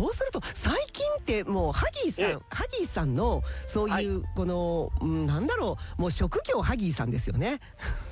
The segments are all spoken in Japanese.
そうすると最近ってもうハギーさんのそういう、この、なんだろう、もう職業ハギーさんですよね。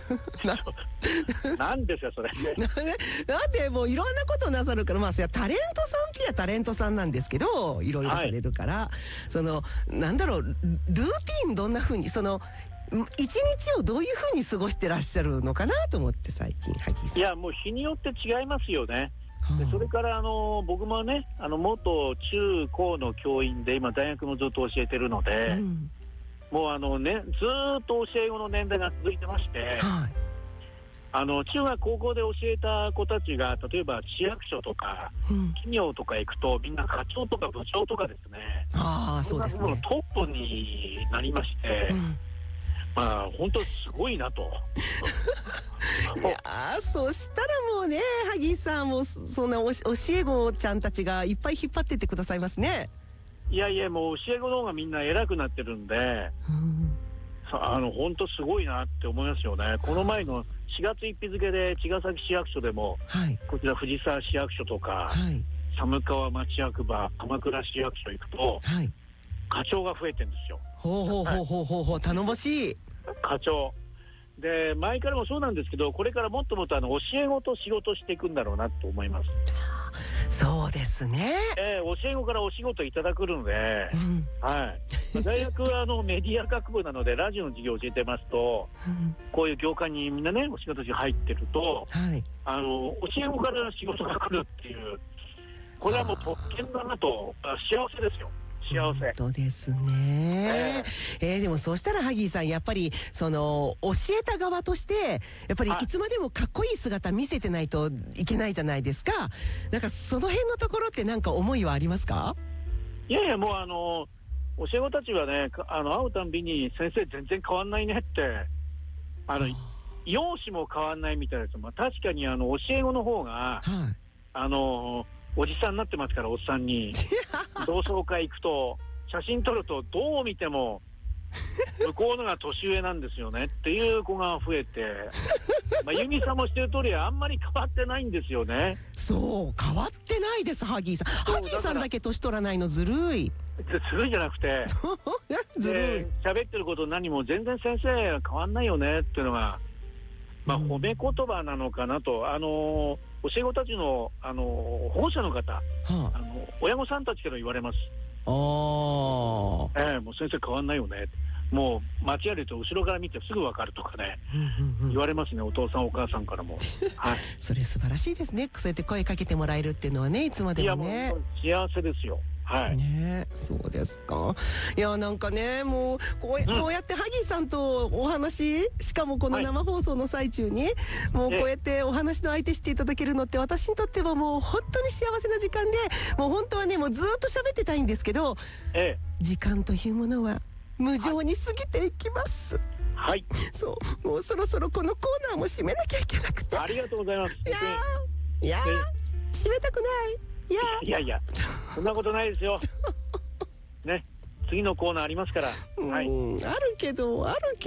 なんですかそれだってもういろんなことなさるから、それはタレントさんっていやタレントさんなんですけど、いろいろされるから、そのなんだろう、ルーティンどんな風に、その一日をどういう風に過ごしてらっしゃるのかなと思って、最近ハギーさん。 いやもう日によって違いますよね。でそれから僕もね、元中高の教員で今大学もずっと教えてるので、もうずーっと教え子の年代が続いてまして、中学高校で教えた子たちが例えば市役所とか、企業とか行くとみんな課長とか部長とかですね、 そうですね、 トップになりまして、本当すごいなと。 いやそしたらもうね、ハギーさんもそんな教え子ちゃんたちがいっぱい引っ張ってってくださいますね。 いやいや、もう教え子の方がみんな偉くなってるんで、本当すごいなって思いますよね。この前の4月1日付で茅ヶ崎市役所でも、こちら藤沢市役所とか、寒川町役場、鎌倉市役所行くと、課長が増えてるんですよ。 頼もしい。 課長で前からもそうなんですけど、これからもっともっと教え子と仕事していくんだろうなと思います。 そうですね、 教え子からお仕事いただくので、大学はメディア学部なのでラジオの授業を教えてますと、こういう業界にみんなねお仕事に入ってると、教え子から仕事が来るっていう、これはもう特権だなと。幸せですよ、幸せ。 本当ですね。でもそうしたらハギーさん、やっぱりその教えた側としてやっぱりいつまでもかっこいい姿見せてないといけないじゃないですか。なんかその辺のところってなんか思いはありますか？ いやいや、もう教え子たちはね、会うたんびに先生全然変わんないねって、容姿も変わんないみたいです。確かに教え子の方が、おじさんになってますから、おっさんに同窓会行くと写真撮るとどう見ても向こうのが年上なんですよねっていう子が増えて、ユミさんもしてる通りあんまり変わってないんですよね。 そう変わってないです。ハギーさん、ハギーさんだけ年取らないのずるい。 ずるいじゃなくてずるい。 喋ってること何も全然先生変わんないよねっていうのが、褒め言葉なのかなと。教え子たちの、保護者の方、親御さんたちから言われます。もう先生変わんないよね、もう街歩いて後ろから見てすぐ分かるとかね、言われますね、お父さんお母さんからも。 それ素晴らしいですね。そうやって声かけてもらえるっていうのはね、いつまでもね。 いやもう幸せですよ。 そうですか。いやなんかね、もうこうやってハギーさんとお話、しかもこの生放送の最中に、もうこうやってお話の相手していただけるのって、私にとってはもう本当に幸せな時間で、もう本当はね、もうずっと喋ってたいんですけど、時間というものは無情に過ぎていきます。そうもうそろそろこのコーナーも締めなきゃいけなくて。 ありがとうございます。 いや締めたくない。 いやいや、そんなことないですよ。ね、次のコーナーありますから。 あるけど、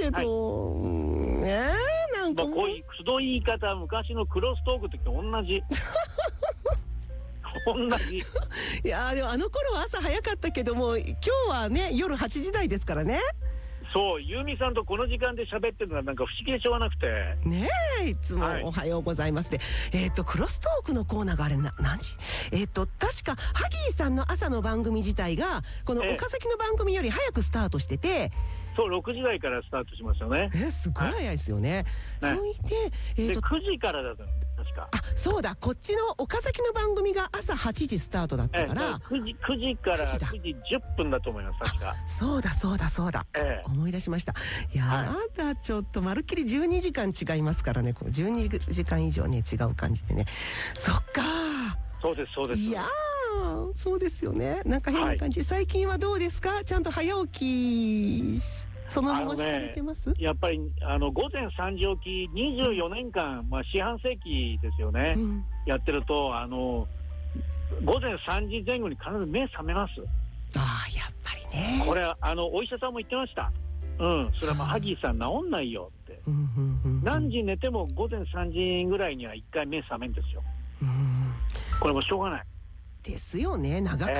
なんかこういうくどい言い方、昔のクロストークときと同じ。 いやでもあの頃は朝早かったけども、今日はね夜8時台ですからね。 そう、ユーミさんとこの時間で喋ってるのがなんか不思議でしょうがなくてねいつもおはようございますで、クロストークのコーナーがあれ何時？確かハギーさんの朝の番組自体がこの岡崎の番組より早くスタートしてて、 そう、6時台からスタートしますよね。 すごい早いですよね。それで、 9時からだったの確か。 そうだ、こっちの岡崎の番組が朝8時スタートだったから、 9時から9時10分だと思います、確か。 そうだ、思い出しました。やだ、ちょっとまるっきり12時間違いますからね。こう12時間以上ね違う感じでね。そっか。 そうです。 いやそうですよね。なんか変な感じ。最近はどうですか？ちゃんと早起きそのままされてます？ やっぱり午前3時起き24年間、四半世紀ですよね、やってると午前3時前後に必ず目覚めます。 やっぱりね。 これお医者さんも言ってました。それはハギーさん治んないよって。何時寝ても午前3時ぐらいには1回目覚めるんですよ。これもしょうがないですよね。長く